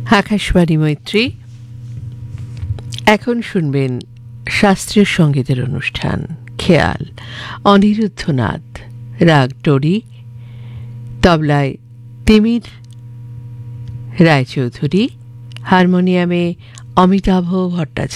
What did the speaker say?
আকাশবাণী মৈত্রী। এখন শুনবেন শাস্ত্রীয় সঙ্গীতের অনুষ্ঠান খেয়াল। অনিরুদ্ধনাথ, রাগ টোরি, তবলায় তিমির রায়চৌধুরী, হারমোনিয়ামে অমিতাভ ভট্টাচার্য।